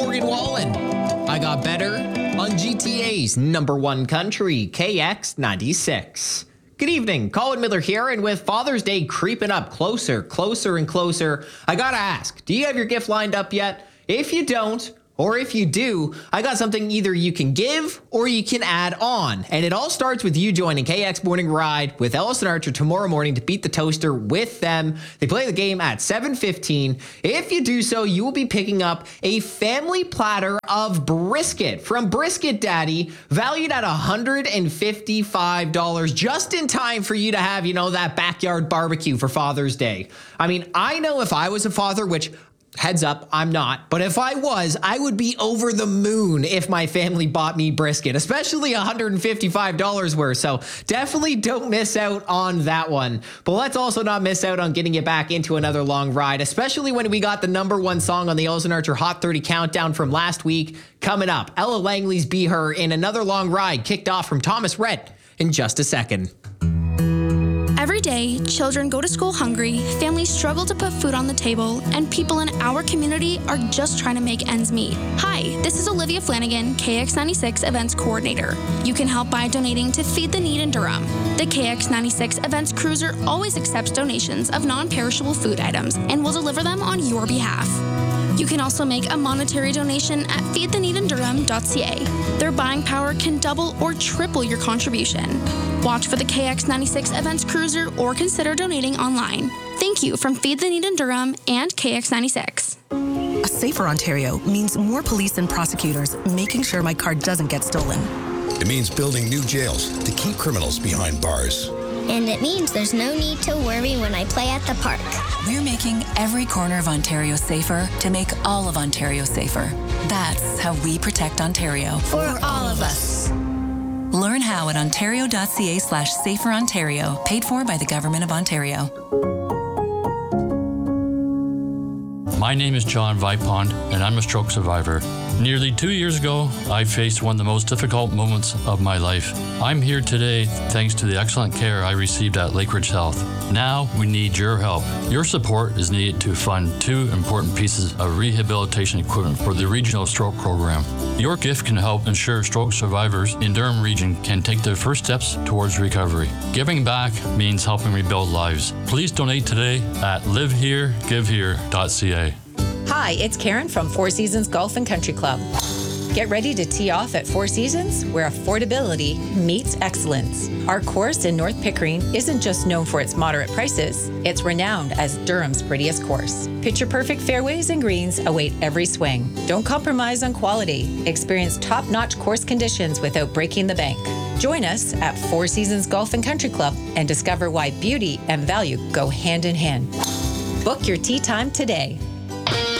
Morgan Wallen. I got better on GTA's number one country, KX96. Good evening, Colin Miller here, and with Father's Day creeping up closer and closer, I gotta ask, do you have your gift lined up yet? If you don't, or if you do, I got something either you can give or you can add on. And it all starts with you joining KX Morning Ride with Ellis and Archer tomorrow morning to beat the toaster with them. They play the game at 7:15. If you do so, you will be picking up a family platter of brisket from Brisket Daddy, valued at $155, just in time for you to have, that backyard barbecue for Father's Day. I mean, I know if I was a father, which heads up, I'm not. But if I was, I would be over the moon if my family bought me brisket, especially $155 worth. So definitely don't miss out on that one. But let's also not miss out on getting you back into another long ride, especially when we got the number one song on the Ellis and Archer Hot 30 countdown from last week coming up. Ella Langley's Be Her in another long ride kicked off from Thomas Rhett in just a second. Every day, children go to school hungry, families struggle to put food on the table, and people in our community are just trying to make ends meet. Hi, this is Olivia Flanagan, KX96 Events Coordinator. You can help by donating to Feed the Need in Durham. The KX96 Events Cruiser always accepts donations of non-perishable food items and will deliver them on your behalf. You can also make a monetary donation at feedtheneedindurham.ca. Their buying power can double or triple your contribution. Watch for the KX96 Events Cruiser or consider donating online. Thank you from Feed the Need in Durham and KX96. A safer Ontario means more police and prosecutors making sure my car doesn't get stolen. It means building new jails to keep criminals behind bars. And it means there's no need to worry when I play at the park. We're making every corner of Ontario safer to make all of Ontario safer. That's how we protect Ontario. For all of us. Learn how at ontario.ca/saferontario, paid for by the Government of Ontario. My name is John Vipond, and I'm a stroke survivor. Nearly 2 years ago, I faced one of the most difficult moments of my life. I'm here today thanks to the excellent care I received at Lakeridge Health. Now we need your help. Your support is needed to fund two important pieces of rehabilitation equipment for the Regional Stroke Program. Your gift can help ensure stroke survivors in Durham Region can take their first steps towards recovery. Giving back means helping rebuild lives. Please donate today at liveheregivehere.ca. Hi, it's Karen from Four Seasons Golf and Country Club. Get ready to tee off at Four Seasons, where affordability meets excellence. Our course in North Pickering isn't just known for its moderate prices, it's renowned as Durham's prettiest course. Picture-perfect fairways and greens await every swing. Don't compromise on quality. Experience top-notch course conditions without breaking the bank. Join us at Four Seasons Golf and Country Club and discover why beauty and value go hand in hand. Book your tee time today.